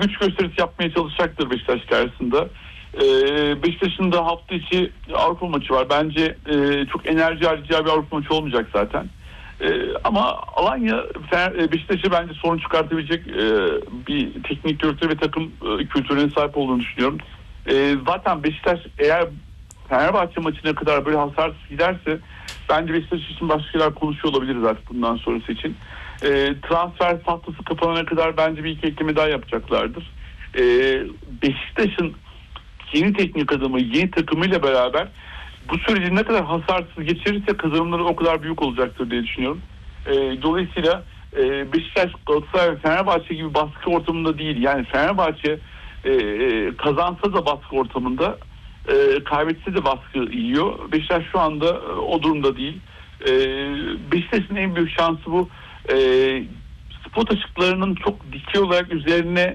güç gösterisi yapmaya çalışacaktır Beşiktaş karşısında. Beşiktaş'ın da hafta içi Avrupa maçı var. Bence çok enerji harcayacağı bir Avrupa maçı olmayacak zaten. Ama Alanya Beşiktaş'a bence sorun çıkartabilecek bir teknik direktör ve takım kültürüne sahip olduğunu düşünüyorum. Zaten Beşiktaş eğer Fenerbahçe maçına kadar böyle hasarsız giderse bence Beşiktaş için başka şeyler konuşuyor olabiliriz artık bundan sonrası için. Transfer tahtası kapanana kadar bence bir iki ekleme daha yapacaklardır. Beşiktaş'ın yeni teknik adamı, yeni takımıyla beraber bu süreci ne kadar hasarsız geçirirse kazanımları o kadar büyük olacaktır diye düşünüyorum. Dolayısıyla Beşiktaş, Galatasaray ve Fenerbahçe gibi baskı ortamında değil. Yani Fenerbahçe kazansa da baskı ortamında, kaybetse de baskı yiyor. Beşiktaş şu anda o durumda değil. Beşiktaş'ın en büyük şansı bu. Spot ışıklarının çok dikey olarak üzerine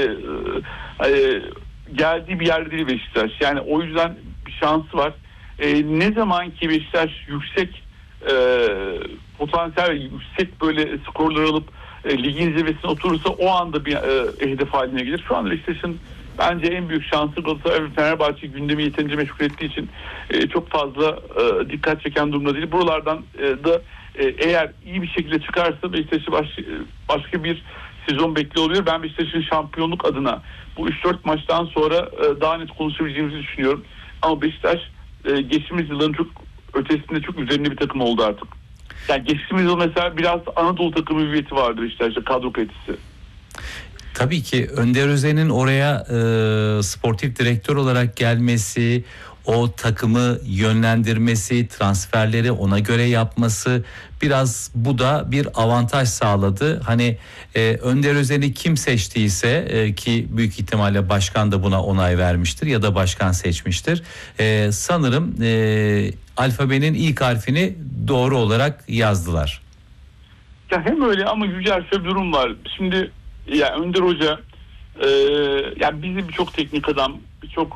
geldiği bir yerde değil Beşiktaş. Yani o yüzden bir şansı var. Ne zaman ki Beşiktaş yüksek potansiyel ve yüksek böyle skorlar alıp ligin zirvesine oturursa o anda bir hedef haline gelir. Şu anda Beşiktaş'ın bence en büyük şansı Galatasaray ve Fenerbahçe gündemi yeterince meşgul ettiği için çok fazla dikkat çeken durumda değil. Buralardan da eğer iyi bir şekilde çıkarsa Beşiktaş'ı başka bir sezon bekliyor olabilir. Ben Beşiktaş'ın şampiyonluk adına bu 3-4 maçtan sonra daha net konuşabileceğimizi düşünüyorum. Ama Beşiktaş geçtiğimiz yılların çok ötesinde, çok üzerinde bir takım oldu artık. Yani geçtiğimiz yıl mesela biraz Anadolu takımı hüviyeti vardı Beşiktaş'ta, kadro kalitesi. Tabii ki Önder Özen'in oraya sportif direktör olarak gelmesi, o takımı yönlendirmesi, transferleri ona göre yapması, biraz bu da bir avantaj sağladı. Hani Önder Özen'i kim seçtiyse ki büyük ihtimalle başkan da buna onay vermiştir ya da başkan seçmiştir. Sanırım alfabenin ilk harfini doğru olarak yazdılar. Ya hem öyle ama Yücel, şöyle bir durum var. Şimdi ya Önder Hoca yani bizim birçok teknik adam, birçok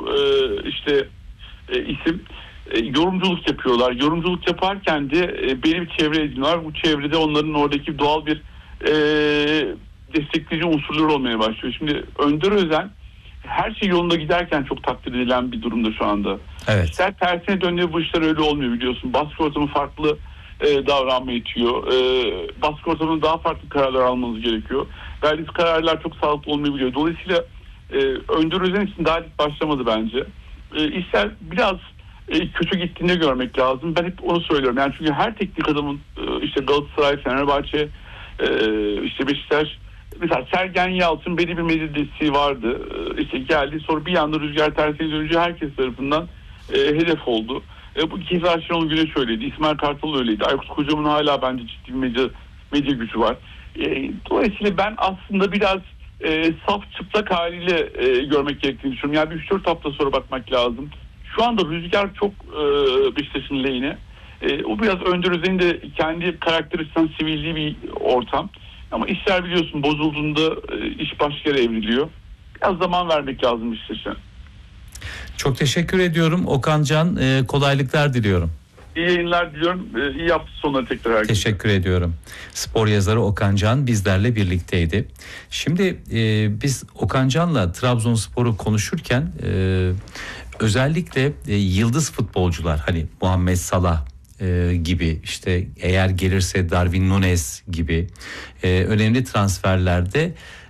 isim yorumculuk yapıyorlar. Yorumculuk yaparken de belli bir çevre ediniyorlar. Bu çevrede onların oradaki doğal bir destekleyici unsurları olmaya başlıyor. Şimdi Önder Özen her şey yolunda giderken çok takdir edilen bir durumda şu anda. Evet. İster tersine dönüyor, bu işler öyle olmuyor biliyorsun. Baskı ortamı farklı davranmaya itiyor. Baskı ortamında daha farklı kararlar almanız gerekiyor. Verdiğiniz kararlar çok sağlıklı olmayabiliyor. Dolayısıyla Önder Özen için daha dik başlamadı bence. İşler biraz kötü gittiğini görmek lazım. Ben hep onu söylüyorum. Yani çünkü her teknik adamın işte Galatasaray, Fenerbahçe, işte Beşiktaş, mesela Sergen Yalçın belli bir medya desteği vardı. İşte geldi, sonra bir anda rüzgar tersine dönünce herkes tarafından hedef oldu. Bu keza Şenol Güneş öyleydi. İsmail Kartal öyleydi. Aykut Kocaman'ın hala bence ciddi bir medya gücü var. Dolayısıyla ben aslında biraz saf çıplak haliyle görmek gerektiğini düşünüyorum. Yani 3-4 hafta sonra bakmak lazım. Şu anda rüzgar çok Beşiktaş'ın lehine. O biraz Önder Özen'in de kendi karakteristiğinden sevildiği bir ortam. Ama işler biliyorsun bozulduğunda iş başka yere evriliyor. Biraz zaman vermek lazım Beşiktaş'a. Çok teşekkür ediyorum Okan Can. Kolaylıklar diliyorum. İyi yayınlar diliyorum. İyi hafta sonları tekrar herkese. Teşekkür ediyorum. Spor yazarı Okan Can bizlerle birlikteydi. Şimdi biz Okan Can'la Trabzonspor'u konuşurken özellikle yıldız futbolcular, hani Muhammed Salah gibi, işte eğer gelirse Darwin Núñez gibi önemli transferlerde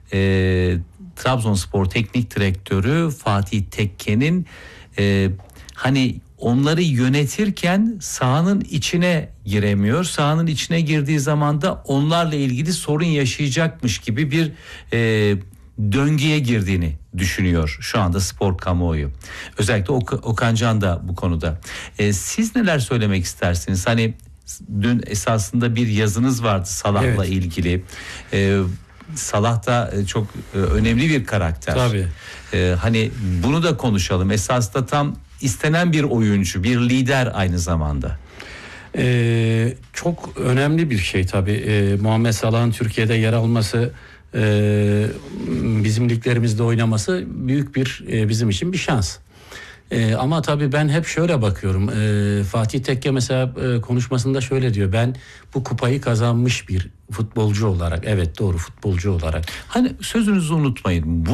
Trabzonspor Teknik Direktörü Fatih Tekke'nin hani onları yönetirken sahanın içine giremiyor. Sahanın içine girdiği zaman da onlarla ilgili sorun yaşayacakmış gibi bir döngüye girdiğini düşünüyor şu anda spor kamuoyu. Özellikle Okan Can da bu konuda. Siz neler söylemek istersiniz? Hani dün esasında bir yazınız vardı Salah'la ilgili. Salah da çok önemli bir karakter. Tabii. Hani bunu da konuşalım. Esasında tam istenen bir oyuncu, bir lider aynı zamanda. Çok önemli bir şey tabii. Muhammed Salah'ın Türkiye'de yer alması, bizim liglerimizde oynaması büyük bir bizim için bir şans. Ama tabii ben hep şöyle bakıyorum. Fatih Tekke mesela konuşmasında şöyle diyor. Ben bu kupayı kazanmış bir futbolcu olarak, evet doğru futbolcu olarak. Hani sözünüzü unutmayın.